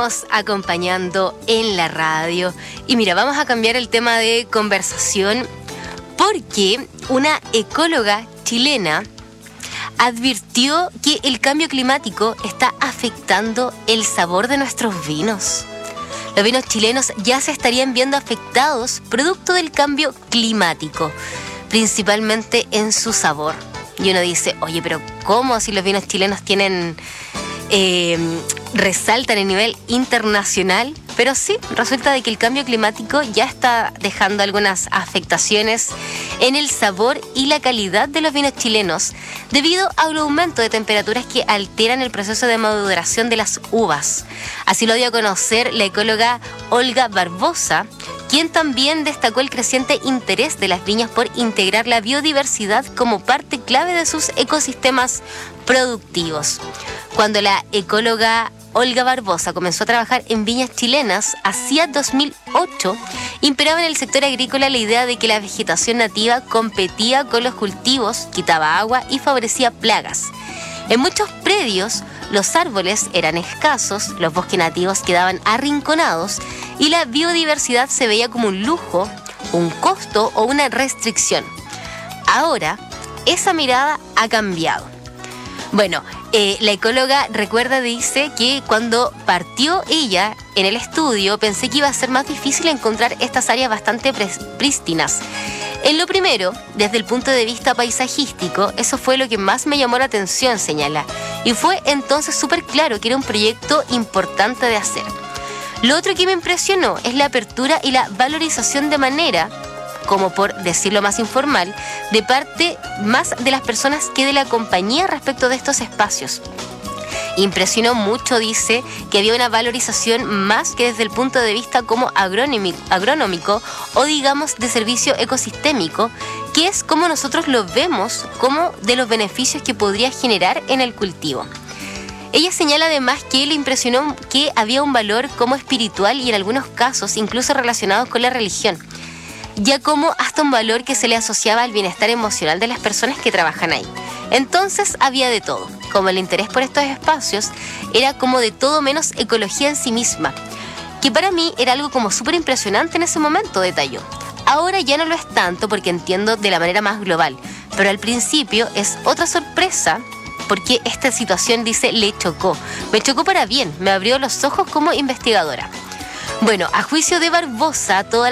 seguimos acompañando en la radio. Y mira, vamos a cambiar el tema de conversación porque una ecóloga chilena advirtió que el cambio climático está afectando el sabor de nuestros vinos. Los vinos chilenos ya se estarían viendo afectados producto del cambio climático, principalmente en su sabor. Y uno dice, oye, pero ¿cómo si los vinos chilenos tienen... resaltan a nivel internacional? Pero sí, resulta de que el cambio climático ya está dejando algunas afectaciones en el sabor y la calidad de los vinos chilenos debido a un aumento de temperaturas que alteran el proceso de maduración de las uvas. Así lo dio a conocer la ecóloga Olga Barbosa, quien también destacó el creciente interés de las viñas por integrar la biodiversidad como parte clave de sus ecosistemas productivos. Cuando la ecóloga Olga Barbosa comenzó a trabajar en viñas chilenas hacia 2008, imperaba en el sector agrícola la idea de que la vegetación nativa competía con los cultivos, quitaba agua y favorecía plagas. En muchos predios, los árboles eran escasos, los bosques nativos quedaban arrinconados y la biodiversidad se veía como un lujo, un costo o una restricción. Ahora, esa mirada ha cambiado. Bueno, la ecóloga dice que cuando partió ella en el estudio pensé que iba a ser más difícil encontrar estas áreas bastante prístinas. En lo primero, desde el punto de vista paisajístico, eso fue lo que más me llamó la atención, señala. Y fue entonces súper claro que era un proyecto importante de hacer. Lo otro que me impresionó es la apertura y la valorización de manera, como por decirlo más informal, de parte más de las personas que de la compañía respecto de estos espacios. Impresionó mucho, dice, que había una valorización más que desde el punto de vista como agronómico o digamos de servicio ecosistémico, que es como nosotros lo vemos como de los beneficios que podría generar en el cultivo. Ella señala además que le impresionó que había un valor como espiritual y en algunos casos incluso relacionados con la religión, ya como hasta un valor que se le asociaba al bienestar emocional de las personas que trabajan ahí. Entonces había de todo, como el interés por estos espacios era como de todo menos ecología en sí misma, que para mí era algo como súper impresionante en ese momento, detalló. Ahora ya no lo es tanto porque entiendo de la manera más global, pero al principio es otra sorpresa porque esta situación, dice, me chocó para bien, me abrió los ojos como investigadora. Bueno, a juicio de Barbosa, toda